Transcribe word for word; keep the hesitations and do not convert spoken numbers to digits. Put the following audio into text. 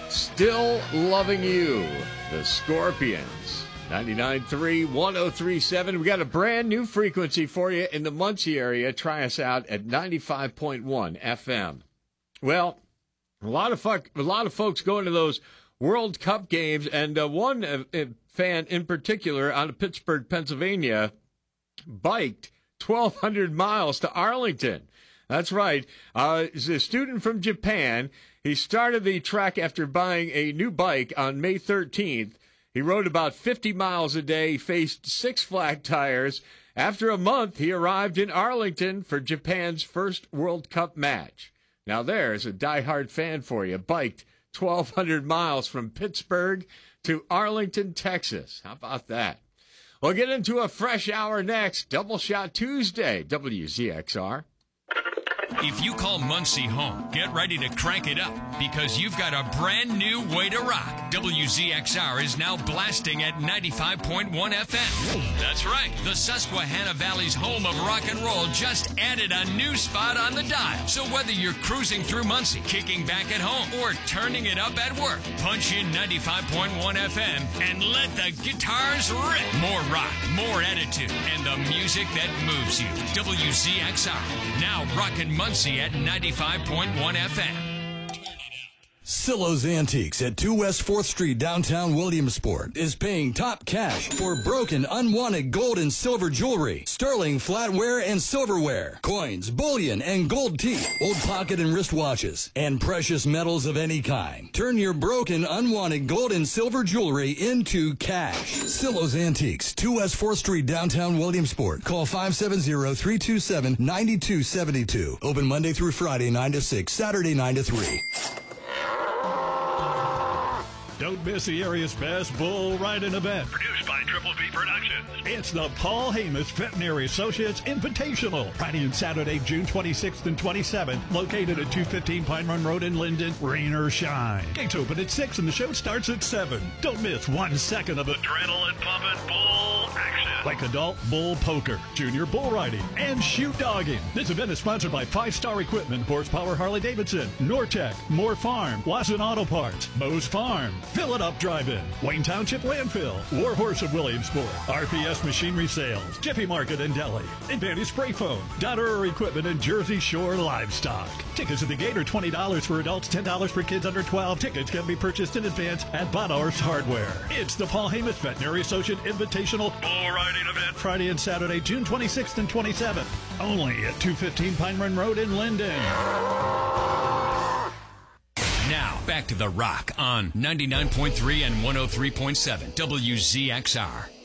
Still Loving You, the Scorpions. ninety-nine point three, one oh three point seven. We got a brand new frequency for you in the Muncie area. Try us out at ninety-five point one F M. Well, a lot of fuck, a lot of folks going to those World Cup games, and uh, one uh, fan in particular out of Pittsburgh, Pennsylvania, biked twelve hundred miles to Arlington. That's right. Uh, he's a student from Japan. He started the trek after buying a new bike on May thirteenth. He rode about fifty miles a day, faced six flat tires. After a month, he arrived in Arlington for Japan's first World Cup match. Now there's a diehard fan for you. Biked twelve hundred miles from Pittsburgh to Arlington, Texas. How about that? We'll get into a fresh hour next. Double Shot Tuesday, W Z X R. If you call Muncie home, get ready to crank it up because you've got a brand new way to rock. W Z X R is now blasting at ninety-five point one F M. That's right. The Susquehanna Valley's home of rock and roll just added a new spot on the dial. So whether you're cruising through Muncie, kicking back at home, or turning it up at work, punch in ninety-five point one F M and let the guitars rip. More rock, more attitude, and the music that moves you. W Z X R, now rockin' Muncie at ninety-five point one F M. Silo's Antiques at two West fourth Street, downtown Williamsport, is paying top cash for broken, unwanted gold and silver jewelry, sterling flatware and silverware, coins, bullion, and gold teeth, old pocket and wrist watches, and precious metals of any kind. Turn your broken, unwanted gold and silver jewelry into cash. Silo's Antiques, two West fourth Street, downtown Williamsport. Call five seven zero, three two seven, nine two seven two. Open Monday through Friday, nine to six, Saturday, nine to three. Don't miss the area's best bull riding event. Produced by Triple V Productions. It's the Paul Hamus Veterinary Associates Invitational. Friday and Saturday, June twenty-sixth and twenty-seventh. Located at two fifteen Pine Run Road in Linden. Rain or shine. Gates open at six and the show starts at seven. Don't miss one second of adrenaline pumping bull action. Like adult bull poker, junior bull riding, and shoot dogging. This event is sponsored by Five Star Equipment, Horsepower Harley-Davidson, Nortec, Moore Farm, Wasson Auto Parts, Moe's Farm, Fill It Up Drive-In, Wayne Township Landfill, Warhorse of Williamsport, R P S Machinery Sales, Jiffy Market and Deli, Advantage Spray Foam, Dotterer Equipment, and Jersey Shore Livestock. Tickets at the gate are twenty dollars for adults, ten dollars for kids under twelve. Tickets can be purchased in advance at Bonhorse Hardware. It's the Paul Hamus Veterinary Associate Invitational Bull Riding Event. Friday and Saturday, June twenty-sixth and twenty-seventh. Only at two fifteen Pine Run Road in Linden. Now, back to The Rock on ninety-nine point three and one oh three point seven W Z X R.